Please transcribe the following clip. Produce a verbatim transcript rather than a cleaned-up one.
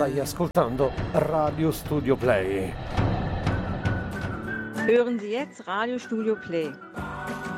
Stai ascoltando Radio Studio Play. Hören Sie jetzt Radio Studio Play.